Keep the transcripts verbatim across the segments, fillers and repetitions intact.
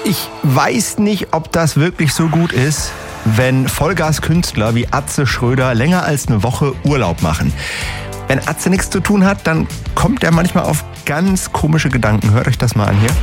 Ich weiß nicht, ob das wirklich so gut ist, wenn Vollgas-Künstler wie Atze Schröder länger als eine Woche Urlaub machen. Wenn Atze nichts zu tun hat, dann kommt er manchmal auf ganz komische Gedanken. Hört euch das mal an hier.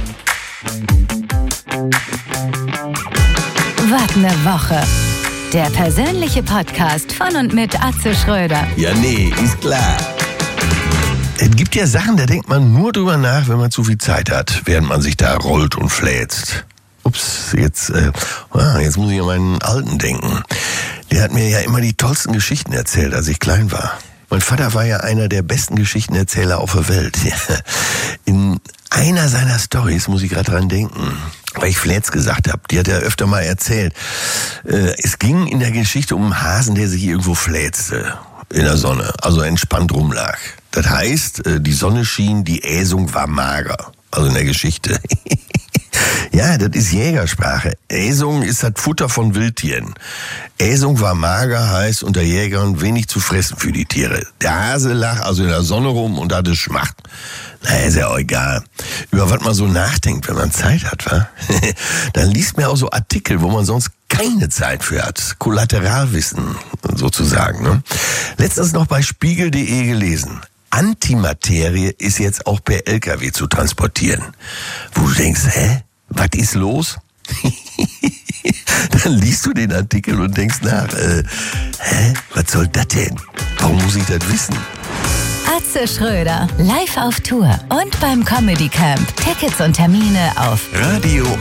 Was ne Woche. Der persönliche Podcast von und mit Atze Schröder. Ja, nee, ist klar. Es gibt ja Sachen, da denkt man nur drüber nach, wenn man zu viel Zeit hat, während man sich da rollt und fläzt. Ups, jetzt, äh, jetzt muss ich an meinen Alten denken. Der hat mir ja immer die tollsten Geschichten erzählt, als ich klein war. Mein Vater war ja einer der besten Geschichtenerzähler auf der Welt. In einer seiner Storys muss ich gerade dran denken, weil ich Flätz gesagt habe. Die hat er öfter mal erzählt. Es ging in der Geschichte um einen Hasen, der sich irgendwo fläzte in der Sonne, also entspannt rumlag. Das heißt, die Sonne schien, die Äsung war mager. Also in der Geschichte. Ja, das ist Jägersprache. Äsung ist das Futter von Wildtieren. Äsung war mager, heißt unter Jägern wenig zu fressen für die Tiere. Der Hase lag also in der Sonne rum und hatte Schmacht. Na, ist ja auch egal. Über was man so nachdenkt, wenn man Zeit hat, wa? Dann liest man auch so Artikel, wo man sonst keine Zeit für hat. Kollateralwissen, sozusagen, ne? Letztens noch bei Spiegel punkt de gelesen. Antimaterie ist jetzt auch per L K W zu transportieren. Wo du denkst, hä? Was ist los? Dann liest du den Artikel und denkst nach, äh, hä? Was soll das denn? Warum muss ich das wissen? Atze Schröder, live auf Tour und beim Comedy Camp. Tickets und Termine auf Radio